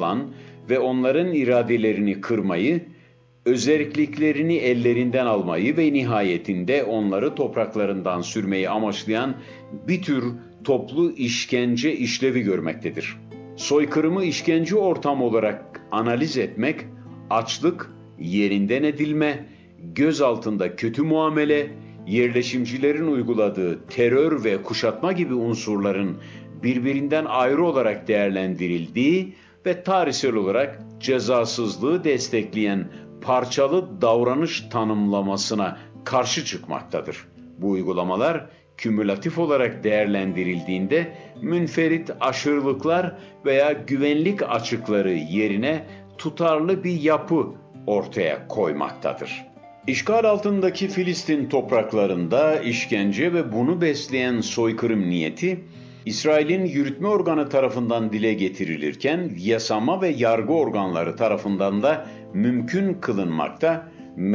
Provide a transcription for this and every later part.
alan ve onların iradelerini kırmayı, özerkliklerini ellerinden almayı ve nihayetinde onları topraklarından sürmeyi amaçlayan bir tür toplu işkence işlevi görmektedir. Soykırımı işkence ortamı olarak analiz etmek, açlık, yerinden edilme, göz altında kötü muamele, yerleşimcilerin uyguladığı terör ve kuşatma gibi unsurların birbirinden ayrı olarak değerlendirildiği ve tarihsel olarak cezasızlığı destekleyen parçalı davranış tanımlamasına karşı çıkmaktadır. Bu uygulamalar kümülatif olarak değerlendirildiğinde münferit aşırılıklar veya güvenlik açıkları yerine tutarlı bir yapı ortaya koymaktadır. İşgal altındaki Filistin topraklarında işkence ve bunu besleyen soykırım niyeti, İsrail'in yürütme organı tarafından dile getirilirken yasama ve yargı organları tarafından da mümkün kılınmakta,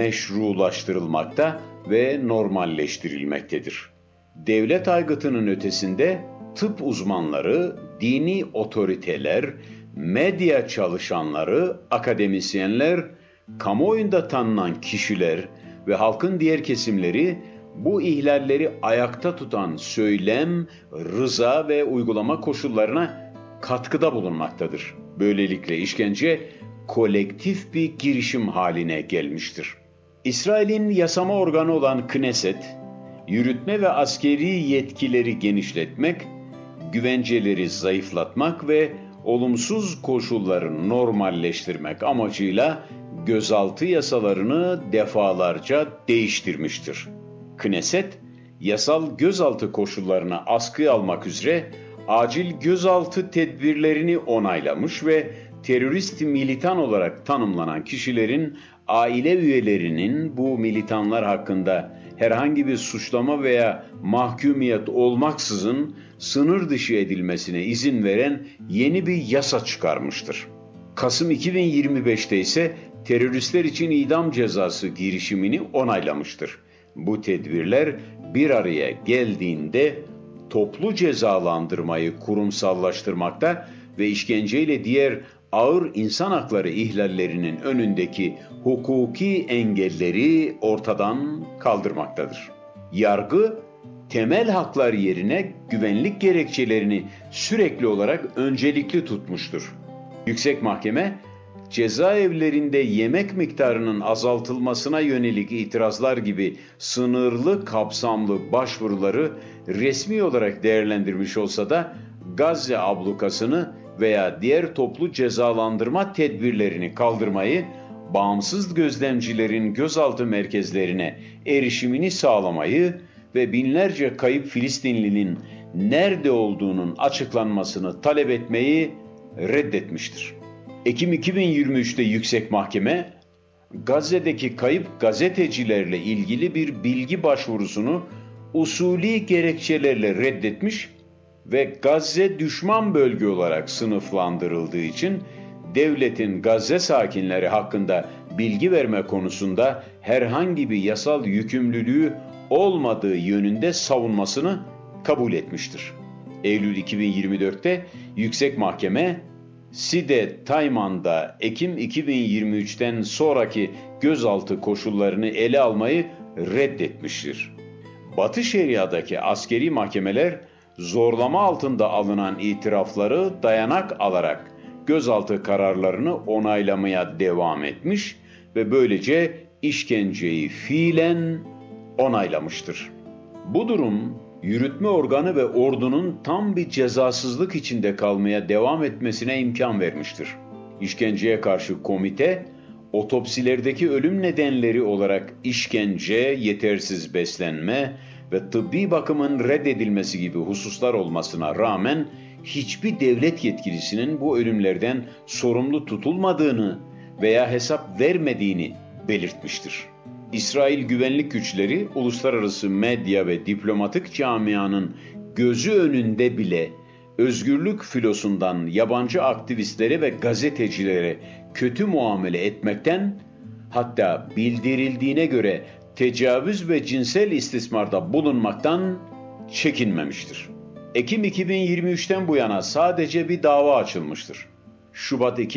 meşrulaştırılmakta ve normalleştirilmektedir. Devlet aygıtının ötesinde tıp uzmanları, dini otoriteler, medya çalışanları, akademisyenler, kamuoyunda tanınan kişiler ve halkın diğer kesimleri bu ihlalleri ayakta tutan söylem, rıza ve uygulama koşullarına katkıda bulunmaktadır. Böylelikle işkence kolektif bir girişim haline gelmiştir. İsrail'in yasama organı olan Knesset, yürütme ve askeri yetkileri genişletmek, güvenceleri zayıflatmak ve olumsuz koşulları normalleştirmek amacıyla gözaltı yasalarını defalarca değiştirmiştir. Knesset, yasal gözaltı koşullarına askıya almak üzere acil gözaltı tedbirlerini onaylamış ve terörist militan olarak tanımlanan kişilerin aile üyelerinin bu militanlar hakkında herhangi bir suçlama veya mahkumiyet olmaksızın sınır dışı edilmesine izin veren yeni bir yasa çıkarmıştır. Kasım 2025'te ise teröristler için idam cezası girişimini onaylamıştır. Bu tedbirler bir araya geldiğinde toplu cezalandırmayı kurumsallaştırmakta ve işkenceyle diğer ağır insan hakları ihlallerinin önündeki hukuki engelleri ortadan kaldırmaktadır. Yargı, temel haklar yerine güvenlik gerekçelerini sürekli olarak öncelikli tutmuştur. Yüksek Mahkeme, cezaevlerinde yemek miktarının azaltılmasına yönelik itirazlar gibi sınırlı kapsamlı başvuruları resmi olarak değerlendirmiş olsa da Gazze ablukasını veya diğer toplu cezalandırma tedbirlerini kaldırmayı, bağımsız gözlemcilerin gözaltı merkezlerine erişimini sağlamayı ve binlerce kayıp Filistinlinin nerede olduğunun açıklanmasını talep etmeyi reddetmiştir. Ekim 2023'te Yüksek Mahkeme, Gazze'deki kayıp gazetecilerle ilgili bir bilgi başvurusunu usulî gerekçelerle reddetmiş ve Gazze düşman bölge olarak sınıflandırıldığı için devletin Gazze sakinleri hakkında bilgi verme konusunda herhangi bir yasal yükümlülüğü olmadığı yönünde savunmasını kabul etmiştir. Eylül 2024'te Yüksek Mahkeme, Side Tayman'da Ekim 2023'ten sonraki gözaltı koşullarını ele almayı reddetmiştir. Batı Şeria'daki askeri mahkemeler zorlama altında alınan itirafları dayanak alarak gözaltı kararlarını onaylamaya devam etmiş ve böylece işkenceyi fiilen onaylamıştır. Bu durum, yürütme organı ve ordunun tam bir cezasızlık içinde kalmaya devam etmesine imkan vermiştir. İşkenceye karşı komite, otopsilerdeki ölüm nedenleri olarak işkence, yetersiz beslenme ve tıbbi bakımın reddedilmesi gibi hususlar olmasına rağmen hiçbir devlet yetkilisinin bu ölümlerden sorumlu tutulmadığını veya hesap vermediğini belirtmiştir. İsrail güvenlik güçleri, uluslararası medya ve diplomatik camianın gözü önünde bile özgürlük filosundan yabancı aktivistlere ve gazetecilere kötü muamele etmekten, hatta bildirildiğine göre tecavüz ve cinsel istismarda bulunmaktan çekinmemiştir. Ekim 2023'ten bu yana sadece bir dava açılmıştır. Şubat